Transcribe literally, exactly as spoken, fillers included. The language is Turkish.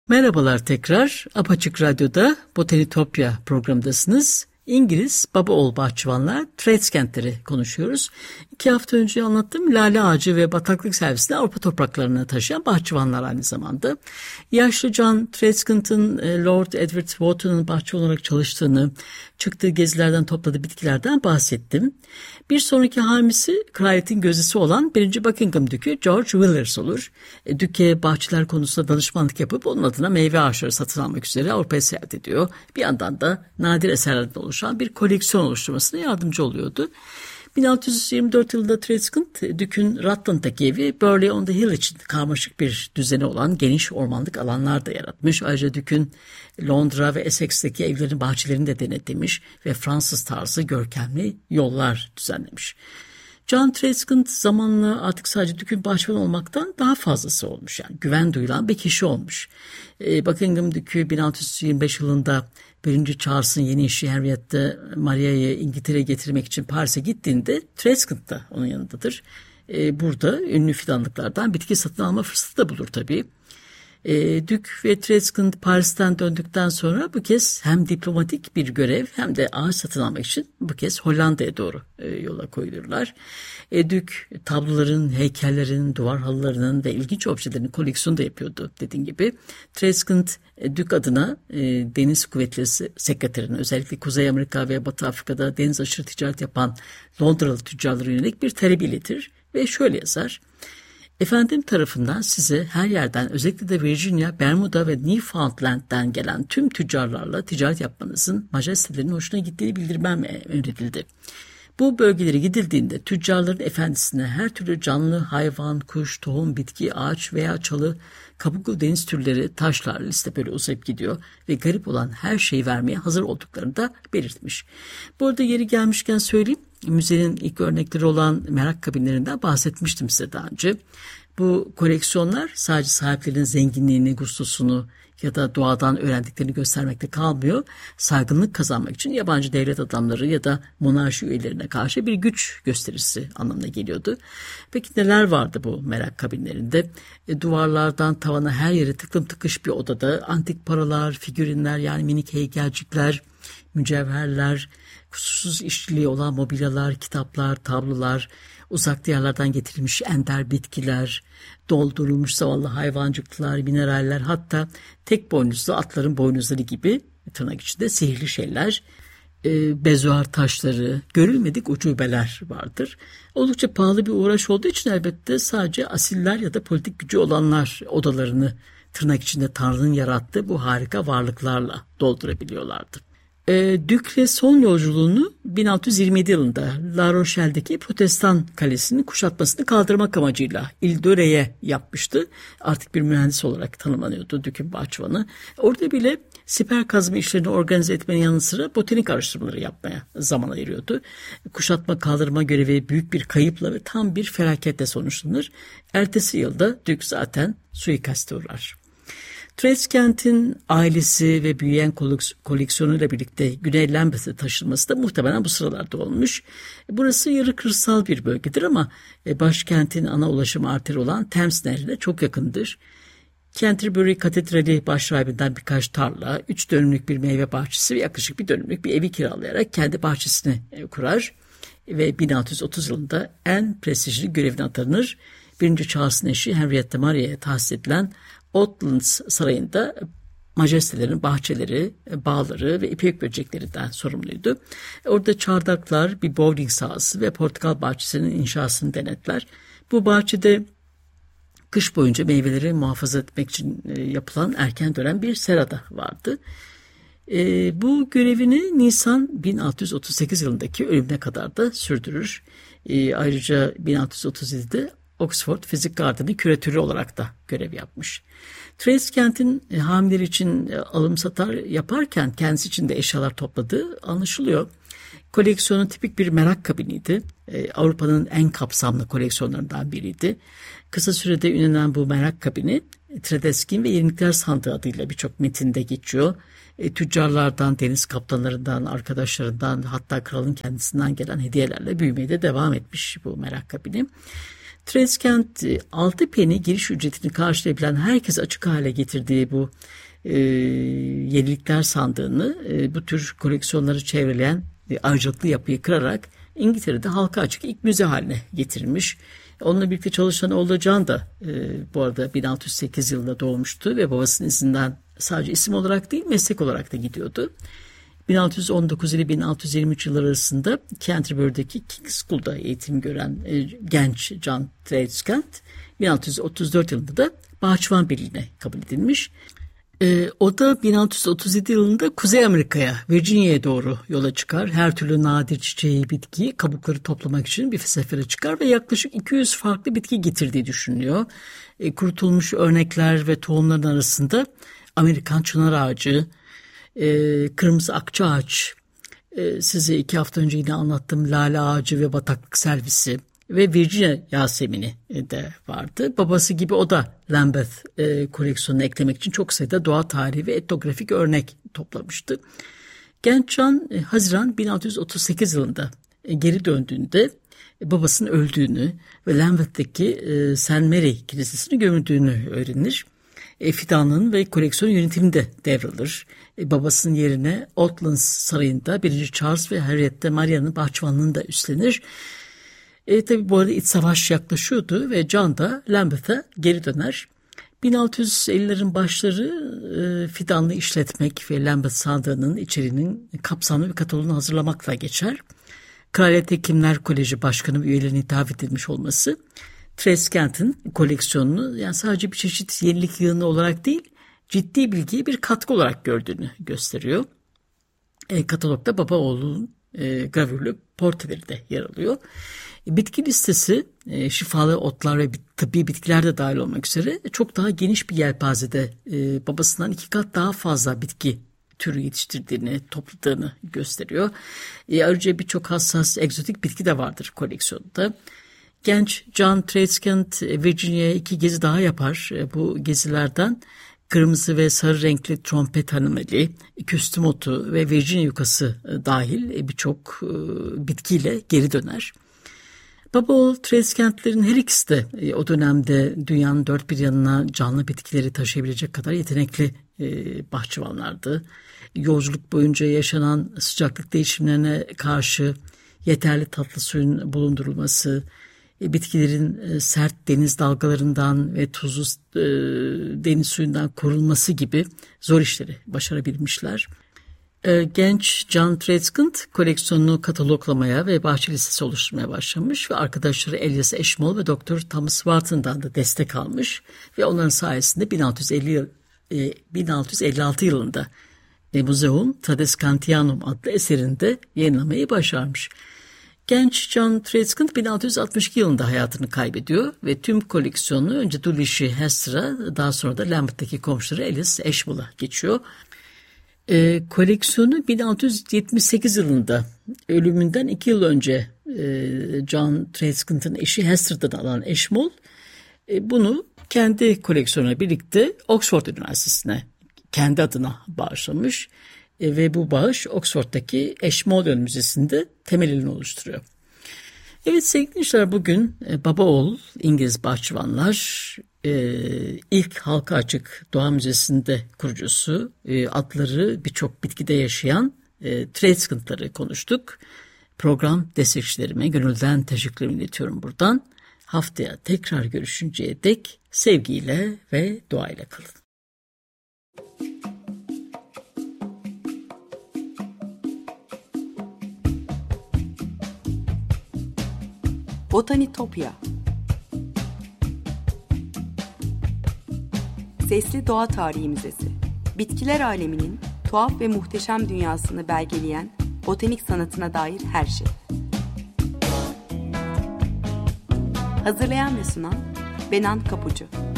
Merhabalar tekrar. Apaçık Radyo'da Botanitopya programındasınız. İngiliz baba oğul bahçıvanlar Threads kentleri konuşuyoruz. İki hafta önce anlattım. Lale ağacı ve bataklık servisini Avrupa topraklarına taşıyan bahçıvanlar aynı zamanda. Yaşlı John Threadskint'in Lord Edward Wotton'un bahçe olarak çalıştığını, çıktığı gezilerden topladığı bitkilerden bahsettim. Bir sonraki hamisi kraliyetin gözdesi olan birinci Buckingham Dükü George Villiers olur. E, Düke bahçeler konusunda danışmanlık yapıp onun adına meyve ağaçları satın almak üzere Avrupa'ya seyahat ediyor. Bir yandan da nadir eserlerden oluşan bir koleksiyon oluşturmasına yardımcı oluyordu. bin altı yüz yirmi dört yılında Threadskint, Dük'ün Rutland'daki evi Burley on the Hill için karmaşık bir düzeni olan geniş ormanlık alanlar da yaratmış. Ayrıca Dük'ün Londra ve Essex'teki evlerin bahçelerini de denetlemiş ve Fransız tarzı görkemli yollar düzenlemiş. John Threadskint zamanla artık sadece Dük'ün bahçıvanı olmaktan daha fazlası olmuş. Yani güven duyulan bir kişi olmuş. E, Buckingham Dükü bin altı yüz yirmi beş yılında birinci Charles'ın yeni eşi Henrietta Maria'yı İngiltere'ye getirmek için Paris'e gittiğinde Threadskint da onun yanındadır. E, burada ünlü fidanlıklardan bitki satın alma fırsatı da bulur tabii. E, Dük ve Threadskint Paris'ten döndükten sonra bu kez hem diplomatik bir görev hem de ağaç satın almak için bu kez Hollanda'ya doğru e, yola koyulurlar. E, Dük tabloların, heykellerin, duvar halılarının ve ilginç objelerin koleksiyonu da yapıyordu dediğim gibi. Threadskint e, Dük adına e, Deniz Kuvvetleri Sekreterinin özellikle Kuzey Amerika ve Batı Afrika'da deniz aşırı ticaret yapan Londralı tüccarlara yönelik bir talep iletir ve şöyle yazar. Efendim tarafından size her yerden özellikle de Virginia, Bermuda ve Newfoundland'den gelen tüm tüccarlarla ticaret yapmanızın majestelerinin hoşuna gittiğini bildirmem emredildi. Bu bölgelere gidildiğinde tüccarların efendisine her türlü canlı, hayvan, kuş, tohum, bitki, ağaç veya çalı, kabuklu deniz türleri, taşlar liste böyle uzayıp gidiyor ve garip olan her şeyi vermeye hazır olduklarını da belirtmiş. Bu arada yeri gelmişken söyleyeyim, müzenin ilk örnekleri olan merak kabinlerinden bahsetmiştim size daha önce. Bu koleksiyonlar sadece sahiplerinin zenginliğini, gustosunu ya da doğadan öğrendiklerini göstermekte kalmıyor. Saygınlık kazanmak için yabancı devlet adamları ya da monarşi üyelerine karşı bir güç gösterisi anlamına geliyordu. Peki neler vardı bu merak kabinlerinde? E, duvarlardan tavana her yere tıklım tıkış bir odada antik paralar, figürinler yani minik heykelcikler, mücevherler, kusursuz işçiliği olan mobilyalar, kitaplar, tablolar, uzak diyarlardan getirilmiş ender bitkiler, doldurulmuş zavallı hayvancıklar, mineraller, hatta tek boynuzlu atların boynuzları gibi tırnak içinde sihirli şeyler, e, bezuar taşları, görülmedik ucubeler vardır. Oldukça pahalı bir uğraş olduğu için elbette sadece asiller ya da politik gücü olanlar odalarını tırnak içinde Tanrı'nın yarattığı bu harika varlıklarla doldurabiliyorlardı. E, Dük'le son yolculuğunu bin altı yüz yirmi yedi yılında La Rochelle'deki Protestan Kalesi'nin kuşatmasını kaldırmak amacıyla Ile de Ré'ye yapmıştı. Artık bir mühendis olarak tanımlanıyordu Dük'ün bahçıvanı. Orada bile siper kazma işlerini organize etmenin yanı sıra botanik araştırmaları yapmaya zaman ayırıyordu. Kuşatma kaldırma görevi büyük bir kayıpla ve tam bir felaketle sonuçlanır. Ertesi yılda Dük zaten suikaste uğrar. Threadskint'in ailesi ve büyüyen koleksiyonuyla birlikte Güney Lambeth'e taşınması da muhtemelen bu sıralarda olmuş. Burası yarı kırsal bir bölgedir ama başkentin ana ulaşım arteri olan Thames Nehri'ne çok yakındır. Canterbury Katedrali başrahibinden birkaç tarla, üç dönümlük bir meyve bahçesi ve yaklaşık bir dönümlük bir evi kiralayarak kendi bahçesini kurar. Ve bin altı yüz otuz yılında en prestijli görevine atanır. birinci Charles'ın eşi Henrietta Maria'ya tahsis edilen Oatlands Sarayı'nda majestelerin bahçeleri, bağları ve ipek böceklerinden sorumluydu. Orada çardaklar, bir bowling sahası ve portakal bahçesinin inşasını denetler. Bu bahçede kış boyunca meyveleri muhafaza etmek için yapılan erken dönem bir serada vardı. E, bu görevini Nisan bin altı yüz otuz sekiz yılındaki ölümüne kadar da sürdürür. E, ayrıca bin altı yüz otuz yedide Oxford Fizik Gardı'nın küratörü olarak da görev yapmış. Threadskint'in e, hamileleri için e, alım satar yaparken kendisi için de eşyalar topladığı anlaşılıyor. Koleksiyonu tipik bir merak kabiniydi. E, Avrupa'nın en kapsamlı koleksiyonlarından biriydi. Kısa sürede ünlenen bu merak kabini Threadskint ve Yenilikler Sandığı adıyla birçok metinde geçiyor. E, tüccarlardan, deniz kaptanlarından, arkadaşlarından, hatta kralın kendisinden gelen hediyelerle büyümeye de devam etmiş bu merak kabini. Tradescant altı peni giriş ücretini karşılayabilen herkes açık hale getirdiği bu e, yenilikler sandığını, e, bu tür koleksiyonları çevreleyen e, ayrıcalıklı yapıyı kırarak İngiltere'de halka açık ilk müze haline getirmiş. Onunla birlikte çalışan oğlu John da e, bu arada bin altı yüz sekiz yılında doğmuştu ve babasının izinden sadece isim olarak değil meslek olarak da gidiyordu. bin altı yüz on dokuz ile bin altı yüz yirmi üç yılları arasında Canterbury'deki King's School'da eğitim gören e, genç John Tradescant bin altı yüz otuz dört yılında da Bahçıvan Birliği'ne kabul edilmiş. E, o da bin altı yüz otuz yedi yılında Kuzey Amerika'ya, Virginia'ya doğru yola çıkar. Her türlü nadir çiçeği, bitkiyi, kabukları toplamak için bir sefere çıkar ve yaklaşık iki yüz farklı bitki getirdiği düşünülüyor. E, kurutulmuş örnekler ve tohumların arasında Amerikan çınar ağacı, e, kırmızı akçaağaç, e, size iki hafta önce yine anlattığım lale ağacı ve bataklık servisi ve Virginia Yasemini de vardı. Babası gibi o da Lambeth e, koleksiyonuna eklemek için çok sayıda doğa tarihi ve etnografik örnek toplamıştı. Genç John e, Haziran bin altı yüz otuz sekiz yılında e, geri döndüğünde e, babasının öldüğünü ve Lambeth'teki e, Saint Mary Kilisesi'ni gömüldüğünü öğrenir. E, fidanlığın ve koleksiyon yönetiminde devralır. E, babasının yerine Oatlands Sarayı'nda birinci Charles ve Henriette Maria'nın bahçıvanlığını da üstlenir. E, tabi bu arada iç savaş yaklaşıyordu ve John da Lambeth'a geri döner. bin altı yüz ellilerin başları e, fidanlı işletmek ve Lambeth sandığının içeriğinin kapsamlı bir kataloğunu hazırlamakla geçer. Kraliyet Hekimler Koleji Başkanı ve üyelerine hitap edilmiş olması Tradescant'ın koleksiyonunu yani sadece bir çeşit yenilik yığını olarak değil, ciddi bilgiye bir katkı olarak gördüğünü gösteriyor. E, katalogda baba oğlunun e, gravürlü portreleri de yer alıyor. E, bitki listesi e, şifalı otlar ve tıbbi bitkiler de dahil olmak üzere çok daha geniş bir yelpazede e, babasından iki kat daha fazla bitki türü yetiştirdiğini, topladığını gösteriyor. E, ayrıca birçok hassas egzotik bitki de vardır koleksiyonda. Genç John Tradescant Virginia'ya iki gezi daha yapar. Bu gezilerden kırmızı ve sarı renkli trompet hanımeli, küstüm otu ve Virginia yukası dahil birçok bitkiyle geri döner. Baba oğul Tradescant'lerin her ikisi de o dönemde dünyanın dört bir yanına canlı bitkileri taşıyabilecek kadar yetenekli bahçıvanlardı. Yolculuk boyunca yaşanan sıcaklık değişimlerine karşı yeterli tatlı suyun bulundurulması, bitkilerin sert deniz dalgalarından ve tuzlu e, deniz suyundan korunması gibi zor işleri başarabilmişler. E, genç John Tradescant koleksiyonunu kataloglamaya ve bahçe listesi oluşturmaya başlamış ve arkadaşları Elias Ashmole ve doktor Thomas Wharton'dan da destek almış ve onların sayesinde bin altı yüz elli, e, bin altı yüz elli altı yılında e, Museum Tradescantianum adlı eserinde yayınlamayı başarmış. Genç John Tradescant bin altı yüz altmış iki yılında hayatını kaybediyor ve tüm koleksiyonu önce Dulwich Hester'a daha sonra da Lambeth'teki komşuları Elias Ashmole'a geçiyor. E, koleksiyonu bin altı yüz yetmiş sekiz yılında ölümünden iki yıl önce e, John Tradescant'ın eşi Hester'dan alan Ashmole e, bunu kendi koleksiyonuyla birlikte Oxford Üniversitesi'ne kendi adına bağışlamış. E, ve bu bağış Oxford'daki Ashmolean Müzesi'nde temelini oluşturuyor. Evet sevgili dinleyiciler, bugün e, baba oğul İngiliz bahçıvanlar e, ilk halka açık doğa müzesinde kurucusu, e, adları birçok bitkide yaşayan e, Tradescant'ları konuştuk. Program destekçilerime gönülden teşekkürlerimi iletiyorum buradan. Haftaya tekrar görüşünceye dek sevgiyle ve duayla kalın. Botanitopya. Sesli Doğa Tarihi Müzesi. Bitkiler aleminin tuhaf ve muhteşem dünyasını belgeleyen botanik sanatına dair her şey. Hazırlayan ve sunan Benan Kapucu.